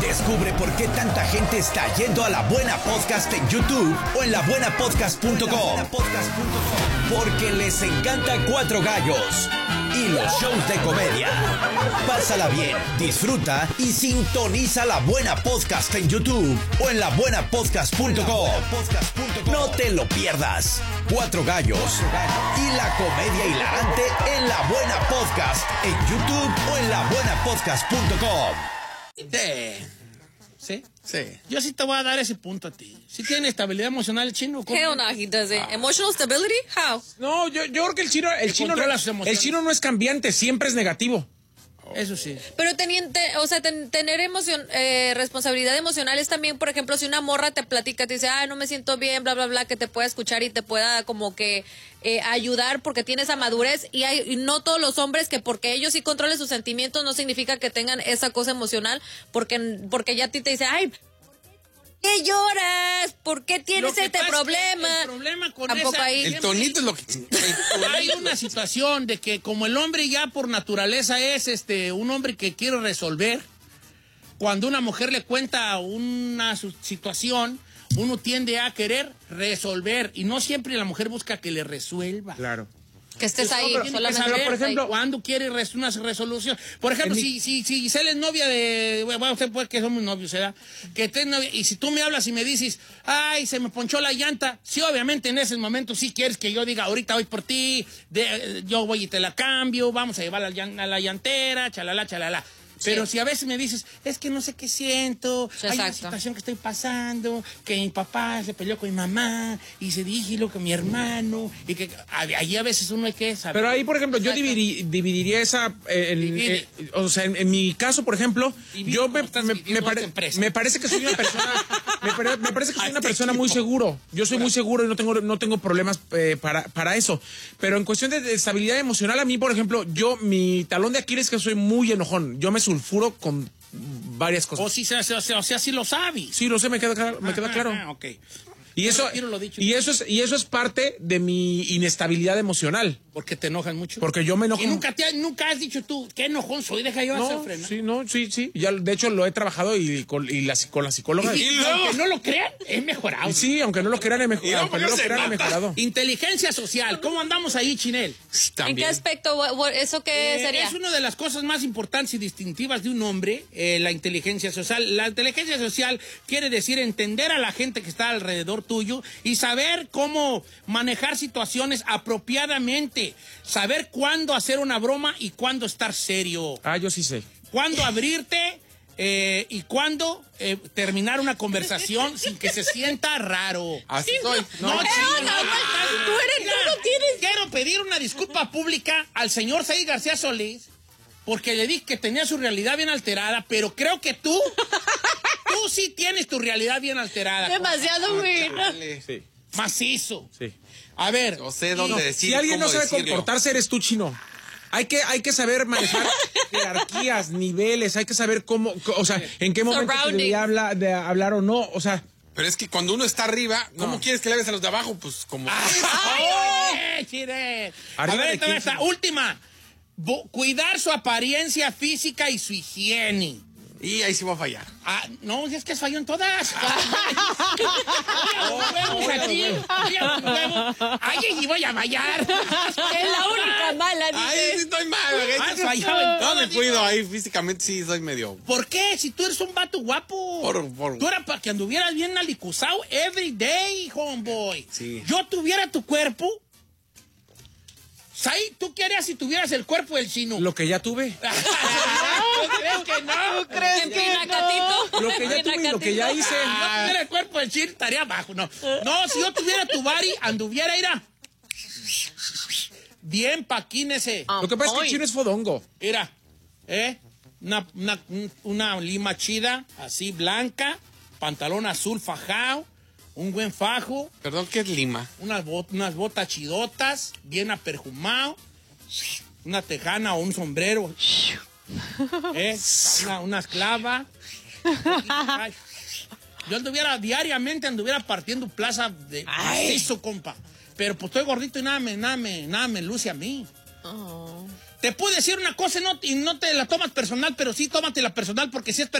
Descubre por qué tanta gente está yendo a La Buena Podcast en YouTube o en labuenapodcast.com. Porque les encanta Cuatro Gallos y los shows de comedia. Pásala bien, disfruta y sintoniza La Buena Podcast en YouTube o en labuenapodcast.com. No te lo pierdas. Cuatro Gallos y la comedia hilarante en La Buena Podcast en YouTube o en labuenapodcast.com. ¿Sí? Sí. Yo sí te voy a dar ese punto a ti. ¿Sí tiene estabilidad emocional el chino? Hell no, he doesn't. Emotional stability? How? No, yo creo que el chino no es cambiante, siempre es negativo. Eso sí. Pero tener responsabilidad emocional es también, por ejemplo, si una morra te platica, te dice, no me siento bien, bla, bla, bla, que te pueda escuchar y te pueda como que ayudar porque tiene esa madurez. Y no todos los hombres que porque ellos sí controlen sus sentimientos no significa que tengan esa cosa emocional porque ya a ti te dice, ay, ¿por qué lloras? ¿Por qué tienes este problema? El problema con tampoco ahí. El tonito es lo que... Hay una situación de que como el hombre ya por naturaleza es un hombre que quiere resolver, cuando una mujer le cuenta una situación, uno tiende a querer resolver y no siempre la mujer busca que le resuelva. Claro. Que estés ahí, solamente. Saber, por ejemplo, cuando quiere una resolución. Por ejemplo, si Giselle es novia de... Bueno, usted puede que somos novios, ¿verdad? Que estés novia, y si tú me hablas y me dices, ay, se me ponchó la llanta, sí, obviamente en ese momento sí quieres que yo diga, ahorita voy por ti, yo voy y te la cambio, vamos a llevar a la llantera, chalala, chalala. Pero si a veces me dices, es que no sé qué siento, hay una situación que estoy pasando, que mi papá se peleó con mi mamá y se dijo con mi hermano, y que allí a veces uno hay que saber. Pero ahí, por ejemplo, yo dividiría esa, o sea, en mi caso, por ejemplo, yo me parece que soy una persona, me parece que soy una persona muy seguro. Yo soy muy seguro y no tengo problemas para eso. Pero en cuestión de estabilidad emocional, a mí, por ejemplo, mi talón de Aquiles es que soy muy enojón. Yo me sulfuro con varias cosas. O sea, sí lo sabes. Sí, lo sé, me queda claro. Ok. Y eso es parte de mi inestabilidad emocional. Porque te enojan mucho. Porque yo me enojo. Y nunca has dicho tú, qué enojón soy, deja yo hacer freno. Sí. Ya, de hecho, lo he trabajado con la psicóloga. Y aunque no lo crean, he mejorado. Sí, aunque no lo crean, he mejorado. Inteligencia social. ¿Cómo andamos ahí, Chinel? ¿En qué aspecto? ¿Eso qué sería? Es una de las cosas más importantes y distintivas de un hombre, la inteligencia social. La inteligencia social quiere decir entender a la gente que está alrededor tuyo y saber cómo manejar situaciones apropiadamente. Saber cuándo hacer una broma y cuándo estar serio. Yo sí sé. Cuándo abrirte y cuándo terminar una conversación sin que se sienta raro. Así soy. Quiero pedir una disculpa pública al señor Said García Solís porque le dije que tenía su realidad bien alterada, pero creo que tú sí tienes tu realidad bien alterada. Demasiado güey. Sí. Macizo. Sí. A ver. No sé dónde decir. Si alguien no sabe decirlo. comportarse, eres tú, Chino. Hay que saber manejar jerarquías, niveles, hay que saber cómo, o sea, en qué momento se debería hablar o no, o sea. Pero es que cuando uno está arriba, ¿cómo quieres que le hables a los de abajo? Pues como... Chile. A ver, esta última. Cuidar su apariencia física y su higiene. Y ahí sí va a fallar. No, es que falló en todas. Ay, y voy a fallar. Es la única mala, dice. Ay, sí estoy mal. Has fallado en No todas. me cuido ahí físicamente, sí soy medio... ¿Por qué? Si tú eres un vato guapo. Tú eras para que anduvieras bien alicuzado every day, homeboy. Sí. Yo tuviera tu cuerpo... ¿Sai? ¿Tú qué harías si tuvieras el cuerpo del chino? Lo que ya tuve. ¿Crees que no? ¿Crees que no? Lo que ya tuve y lo que ya hice. Si yo tuviera el cuerpo del chino, estaría abajo. No, si yo tuviera tu body, anduviera, mira. Bien paquínese. Lo que pasa es que el Chino es fodongo. Mira, una lima chida, así blanca, pantalón azul fajado, un buen fajo. Perdón, ¿qué es lima? Unas botas chidotas, bien aperjumado, una tejana o un sombrero, una esclava. Yo diariamente anduviera partiendo plaza de macizo, compa. Pero pues estoy gordito y nada me luce a mí. Te puedo decir una cosa y no te la tomas personal, pero sí tómatela personal porque si es personal.